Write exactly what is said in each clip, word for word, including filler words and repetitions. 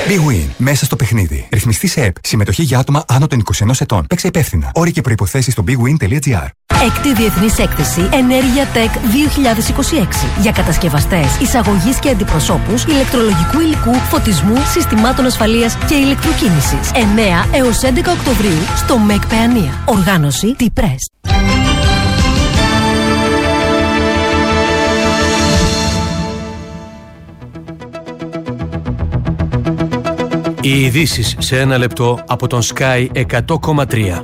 Big Win. Μέσα στο παιχνίδι. Ρυθμιστή σε ΕΠ. Συμμετοχή για άτομα άνω των είκοσι ένα ετών. Παίξε υπεύθυνα. Όροι και προϋποθέσεις στο big win τελεία gr. Έκτη Διεθνής Έκθεση Ενέργεια Tech δύο χιλιάδες είκοσι έξι. Για κατασκευαστές, εισαγωγής και αντιπροσώπους ηλεκτρολογικού υλικού, φωτισμού, συστημάτων ασφαλείας και ηλεκτροκίνησης. εννέα έως έντεκα Οκτωβρίου στο ΜΕΚ Παιανία. Οργάνωση T-Press. Οι ειδήσεις σε ένα λεπτό από τον Sky εκατό κόμμα τρία.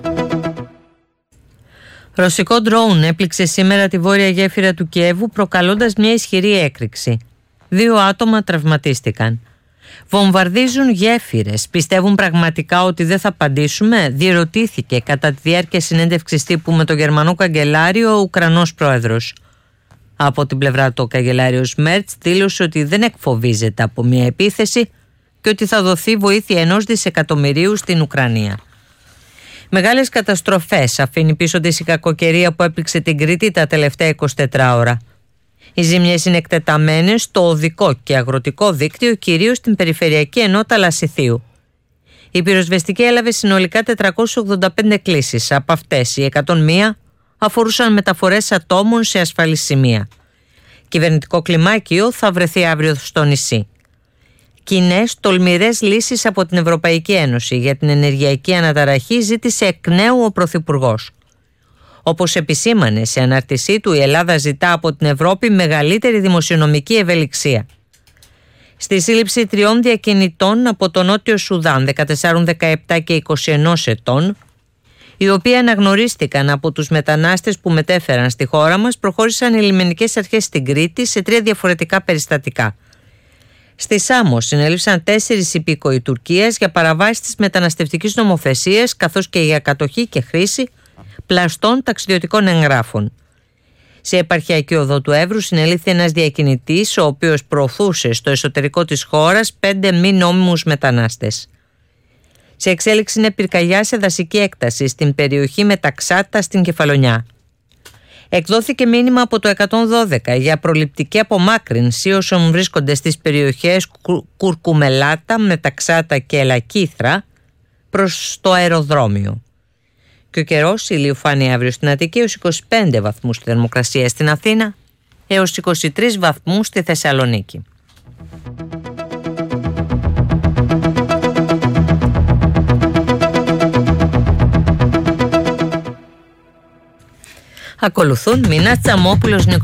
Ρωσικό ντρόουν έπληξε σήμερα τη βόρεια γέφυρα του Κιέβου, προκαλώντας μια ισχυρή έκρηξη. Δύο άτομα τραυματίστηκαν. Βομβαρδίζουν γέφυρες. Πιστεύουν πραγματικά ότι δεν θα απαντήσουμε? Διερωτήθηκε κατά τη διάρκεια συνέντευξης τύπου με τον Γερμανό καγκελάριο ο Ουκρανός πρόεδρος. Από την πλευρά του, ο καγκελάριος Μέρτς δήλωσε ότι δεν εκφοβίζεται από μια επίθεση και ότι θα δοθεί βοήθεια ενός δισεκατομμυρίου στην Ουκρανία. Μεγάλες καταστροφές αφήνει πίσω της η κακοκαιρία που έπληξε την Κρήτη τα τελευταία είκοσι τέσσερις ώρα. Οι ζημιές είναι εκτεταμένες στο οδικό και αγροτικό δίκτυο, κυρίως στην περιφερειακή ενότητα Λασιθίου. Η πυροσβεστική έλαβε συνολικά τετρακόσιες ογδόντα πέντε κλήσεις. Από αυτές οι εκατόν μία αφορούσαν μεταφορές ατόμων σε ασφαλή σημεία. Κυβερνητικό κλιμάκιο θα βρεθεί αύριο στο νησί. Κοινές τολμηρές λύσεις από την Ευρωπαϊκή Ένωση για την ενεργειακή αναταραχή ζήτησε εκ νέου ο Πρωθυπουργός. Όπως επισήμανε σε ανάρτησή του, η Ελλάδα ζητά από την Ευρώπη μεγαλύτερη δημοσιονομική ευελιξία. Στη σύλληψη τριών διακινητών από το Νότιο Σουδάν, δεκατέσσερα, δεκαεπτά και είκοσι ένα ετών, οι οποίοι αναγνωρίστηκαν από τους μετανάστες που μετέφεραν στη χώρα μας, προχώρησαν οι λιμενικές αρχές στην Κρήτη σε τρία διαφορετικά περιστατικά. Στη Σάμο συνέληψαν τέσσερις υπήκοοι Τουρκίας για παραβάσεις της μεταναστευτικής νομοθεσίας, καθώς και για κατοχή και χρήση πλαστών ταξιδιωτικών εγγράφων. Σε επαρχιακή οδό του Εύρου συνελήφθη ένας διακινητής, ο οποίος προωθούσε στο εσωτερικό της χώρας πέντε μη νόμιμους μετανάστες. Σε εξέλιξη είναι πυρκαγιά σε δασική έκταση στην περιοχή Μεταξάτα στην Κεφαλονιά. Εκδόθηκε μήνυμα από το εκατόν δώδεκα για προληπτική απομάκρυνση όσων βρίσκονται στις περιοχές Κουρκουμελάτα, Μεταξάτα και Ελακύθρα προς το αεροδρόμιο. Και ο καιρός, ηλιοφάνεια αύριο στην Αττική έως είκοσι πέντε βαθμούς στη θερμοκρασία στην Αθήνα, έως είκοσι τρεις βαθμούς στη Θεσσαλονίκη. Ακολουθούν Μινά Τσαμόπουλος, Νίκος